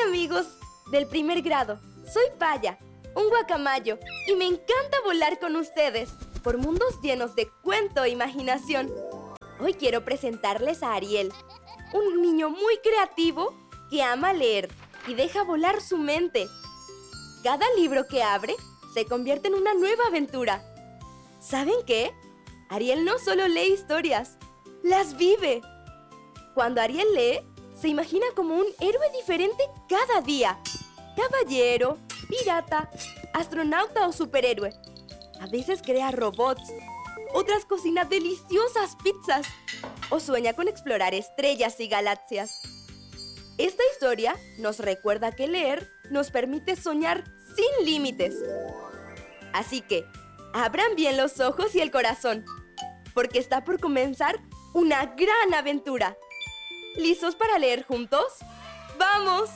amigos del primer grado. Soy Paya, un guacamayo, y me encanta volar con ustedes por mundos llenos de cuento e imaginación. Hoy quiero presentarles a Ariel, un niño muy creativo que ama leer y deja volar su mente. Cada libro que abre se convierte en una nueva aventura. ¿Saben qué? Ariel no solo lee historias, las vive. Cuando Ariel lee, se imagina como un héroe diferente cada día. Caballero, pirata, astronauta o superhéroe. A veces crea robots, otras cocina deliciosas pizzas o sueña con explorar estrellas y galaxias. Esta historia nos recuerda que leer nos permite soñar sin límites. Así que, abran bien los ojos y el corazón, porque está por comenzar una gran aventura. ¿Listos para leer juntos? ¡Vamos!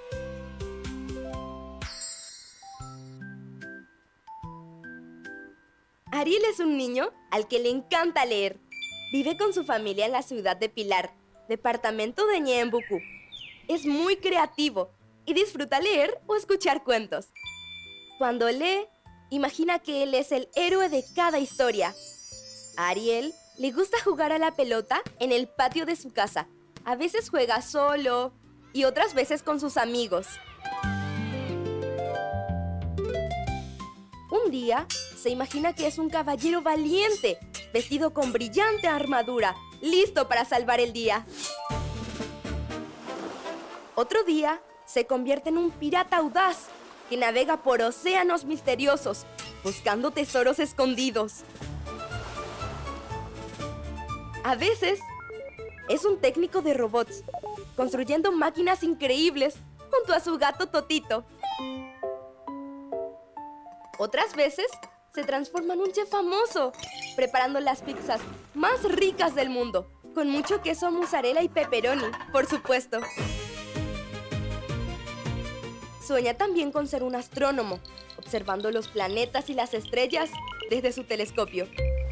Ariel es un niño al que le encanta leer. Vive con su familia en la ciudad de Pilar, departamento de Ñeembucú. Es muy creativo y disfruta leer o escuchar cuentos. Cuando lee, imagina que él es el héroe de cada historia. A Ariel le gusta jugar a la pelota en el patio de su casa. A veces juega solo y otras veces con sus amigos. Un día, se imagina que es un caballero valiente, vestido con brillante armadura, listo para salvar el día. Otro día, se convierte en un pirata audaz que navega por océanos misteriosos, buscando tesoros escondidos. A veces, es un técnico de robots, construyendo máquinas increíbles junto a su gato Totito. Otras veces, se transforma en un chef famoso, preparando las pizzas más ricas del mundo, con mucho queso mozzarella y pepperoni, por supuesto. Sueña también con ser un astrónomo, observando los planetas y las estrellas desde su telescopio.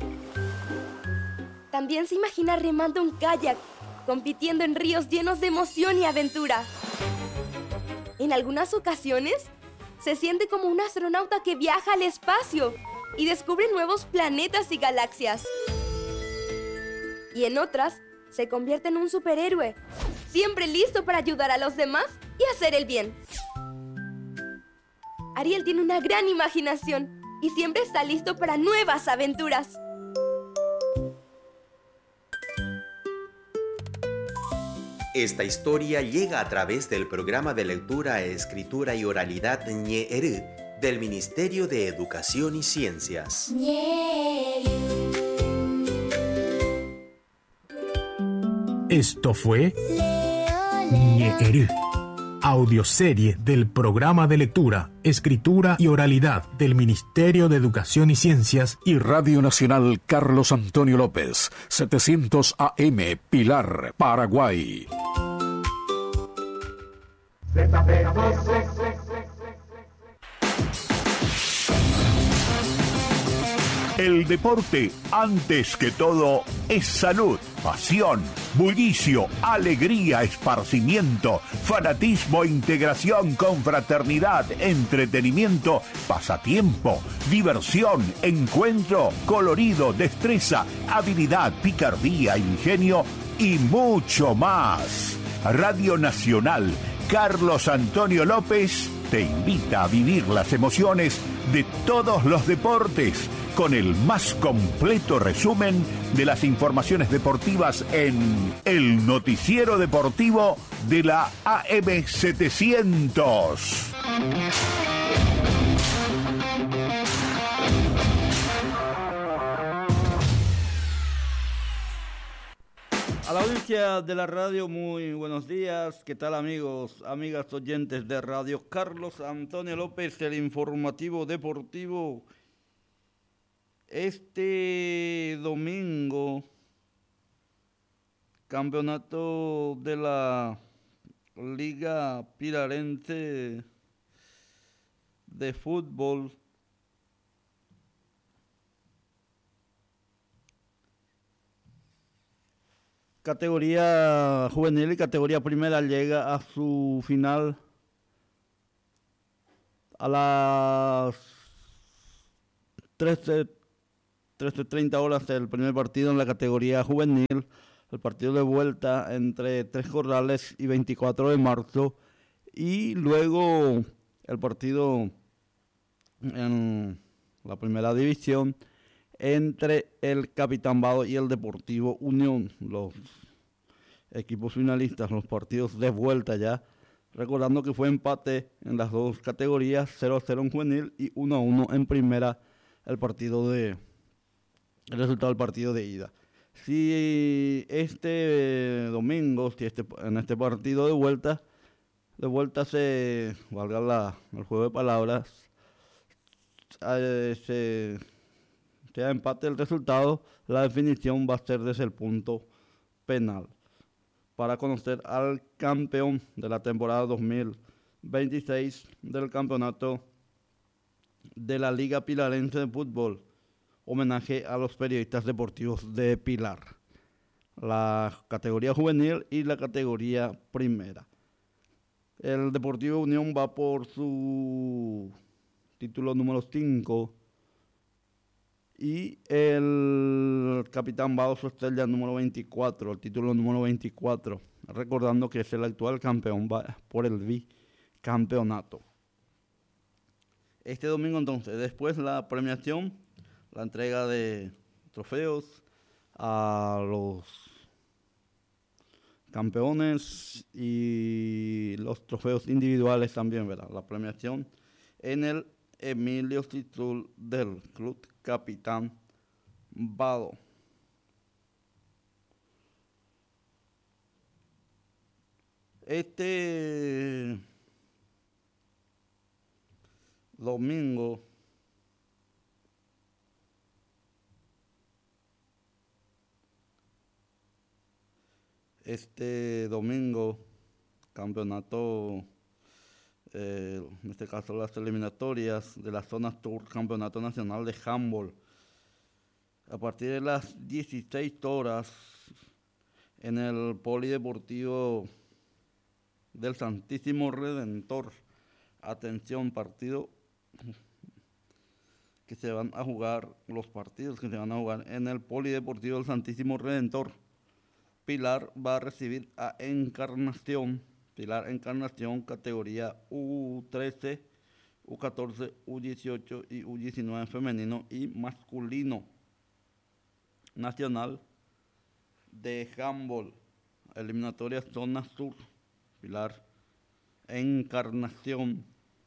También se imagina remando un kayak, compitiendo en ríos llenos de emoción y aventura. En algunas ocasiones, se siente como un astronauta que viaja al espacio y descubre nuevos planetas y galaxias. Y en otras, se convierte en un superhéroe, siempre listo para ayudar a los demás y hacer el bien. Ariel tiene una gran imaginación y siempre está listo para nuevas aventuras. Esta historia llega a través del programa de lectura, escritura y oralidad Ñeerü del Ministerio de Educación y Ciencias. Esto fue Ñeerü, audioserie del programa de lectura, escritura y oralidad del Ministerio de Educación y Ciencias y Radio Nacional Carlos Antonio López, 700 AM, Pilar, Paraguay. El deporte, antes que todo, es salud, pasión, bullicio, alegría, esparcimiento, fanatismo, integración, confraternidad, entretenimiento, pasatiempo, diversión, encuentro, colorido, destreza, habilidad, picardía, ingenio y mucho más. Radio Nacional Carlos Antonio López te invita a vivir las emociones de todos los deportes con el más completo resumen de las informaciones deportivas en el noticiero deportivo de la AM700. A la audiencia de la radio, muy buenos días. ¿Qué tal, amigos, amigas oyentes de Radio Carlos Antonio López, el informativo deportivo? Este domingo, campeonato de la Liga Pilarense de Fútbol. Categoría juvenil y categoría primera llega a su final A las 13:30 horas el primer partido en la categoría juvenil, el partido de vuelta entre Tres Corrales y 24 de marzo, y luego el partido en la primera división entre el Capitán Vado y el Deportivo Unión, los equipos finalistas, los partidos de vuelta ya, recordando que fue empate en las dos categorías, 0-0 en juvenil y 1-1 en primera, el resultado del partido de ida. Si este domingo, en este partido de vuelta se, valga el juego de palabras, sea empate el resultado, la definición va a ser desde el punto penal, para conocer al campeón de la temporada 2026 del campeonato de la Liga Pilarense de Fútbol. Homenaje a los periodistas deportivos de Pilar, la categoría juvenil y la categoría primera. El Deportivo Unión va por su título número 5 y el Capitán Vado su estrella número 24, el título número 24, recordando que es el actual campeón, va por el bicampeonato. Este domingo entonces, después la premiación, la entrega de trofeos a los campeones y los trofeos individuales también, ¿verdad? La premiación en el Emilio Citrul del Club Capitán Vado. Este domingo campeonato, en este caso las eliminatorias de la zona sur, campeonato nacional de handball, a partir de las 16 horas en el polideportivo del Santísimo Redentor. Atención, partido que se van a jugar, los partidos que se van a jugar en el polideportivo del Santísimo Redentor. Pilar va a recibir a Encarnación, categoría U13, U14, U18 y U19 femenino y masculino. Nacional de handball, eliminatoria zona sur, Pilar, Encarnación.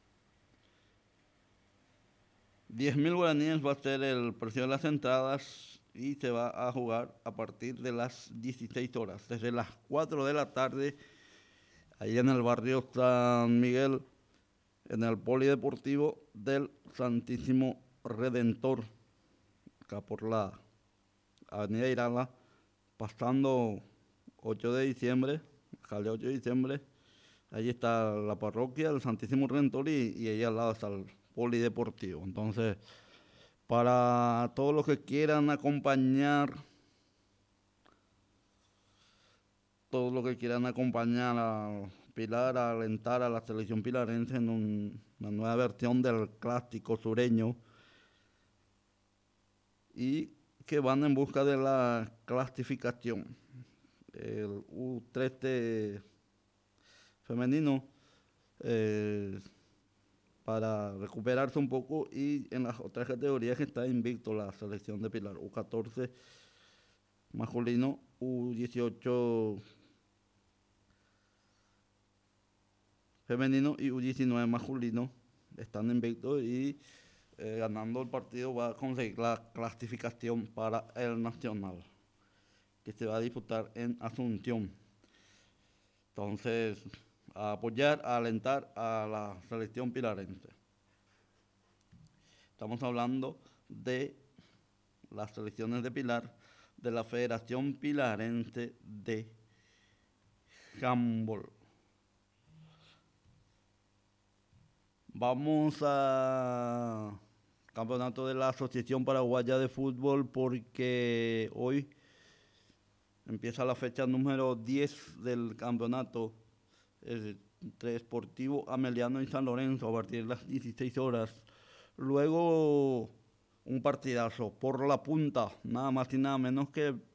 10.000 guaraníes va a ser el precio de las entradas y se va a jugar a partir de las 16 horas, desde las 4 de la tarde, ahí en el barrio San Miguel, en el polideportivo del Santísimo Redentor, acá por la Avenida Irala, pasando 8 de diciembre, calle 8 de diciembre, ahí está la parroquia del Santísimo Redentor y ahí al lado está el polideportivo. Entonces, para todos los que quieran acompañar, a Pilar, a alentar a la selección pilarense en una nueva versión del clásico sureño, y que van en busca de la clasificación. El U13 femenino, para recuperarse un poco, y en las otras categorías que está invicto la selección de Pilar, U14 masculino, U18 femenino y U19 masculino están invictos, y ganando el partido va a conseguir la clasificación para el nacional, que se va a disputar en Asunción. Entonces, a apoyar, a alentar a la selección pilarense. Estamos hablando de las selecciones de Pilar, de la Federación Pilarense de Handball. Vamos a campeonato de la Asociación Paraguaya de Fútbol, porque hoy empieza la fecha número 10 del campeonato. entre Sportivo Ameliano y San Lorenzo a partir de las 16 horas. Luego un partidazo por la punta, nada más y nada menos que